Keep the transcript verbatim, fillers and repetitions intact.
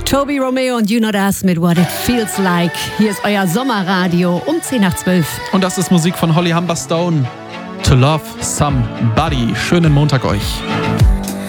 Toby Romeo und You Know That mit What It Feels Like. Hier ist euer Sommerradio um zehn nach zwölf. Und das ist Musik von Holly Humberstone. To Love Somebody. Schönen Montag euch.